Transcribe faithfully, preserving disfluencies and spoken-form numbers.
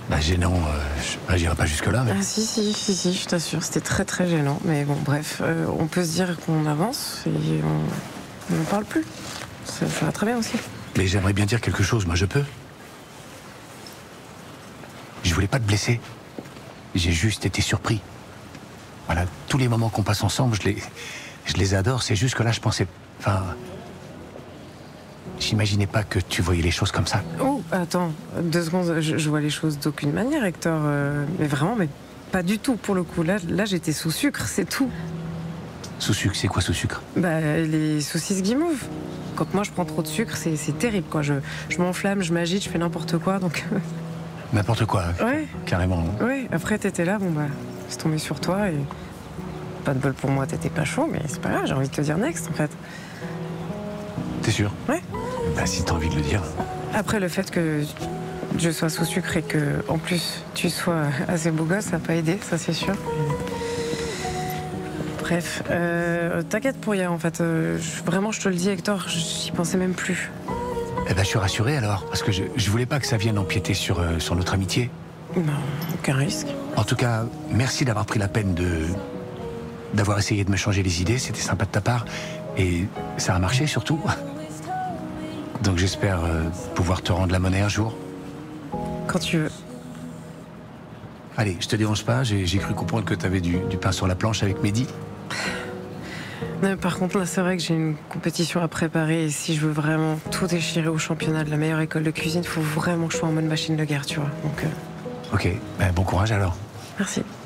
Bah, gênant, euh, je bah, j'irai pas jusque-là, mais... Ah si, si, si, si, je t'assure, c'était très très gênant. Mais bon, bref, euh, on peut se dire qu'on avance et on n'en parle plus. Ça, ça va très bien aussi. Mais j'aimerais bien dire quelque chose, moi je peux. Je voulais pas te blesser. J'ai juste été surpris. Voilà, tous les moments qu'on passe ensemble, je les, je les adore. C'est juste que là, je pensais... Enfin... J'imaginais pas que tu voyais les choses comme ça. Oh, attends, deux secondes, je, je vois les choses d'aucune manière, Hector. euh, mais vraiment, mais pas du tout, pour le coup. Là, là j'étais sous sucre, c'est tout. Sous sucre, c'est quoi sous sucre? Bah, les saucisses guimauve. Quand moi je prends trop de sucre, c'est c'est terrible, quoi. Je, je m'enflamme, je m'agite, je fais n'importe quoi, donc... N'importe quoi, Ouais. carrément. Ouais, après t'étais là, bon bah, c'est tombé sur toi et... Pas de bol pour moi, t'étais pas chaud, mais c'est pas grave, j'ai envie de te dire next, en fait. T'es sûr? Ouais. Bah, si t'as envie de le dire. Après, le fait que je sois sous sucre et que, en plus, tu sois assez beau gosse, ça n'a pas aidé, ça c'est sûr. Bref, euh, t'inquiète pour hier, en fait. Euh, je- vraiment, je te le dis, Hector, j'y pensais même plus. Eh ben, je suis rassuré alors, parce que je, je voulais pas que ça vienne empiéter sur, euh, sur notre amitié. Non, aucun risque. En tout cas, merci d'avoir pris la peine de... d'avoir essayé de me changer les idées, c'était sympa de ta part. Et ça a marché surtout. Donc j'espère euh, pouvoir te rendre la monnaie un jour. Quand tu veux. Allez, je te dérange pas, j'ai j'ai cru comprendre que t'avais du, du pain sur la planche avec Mehdi. Non, mais par contre, là, c'est vrai que j'ai une compétition à préparer et si je veux vraiment tout déchirer au championnat de la meilleure école de cuisine, il faut vraiment que je sois en mode machine de guerre, tu vois. Donc, euh, Ok, ben, bon courage alors. merci.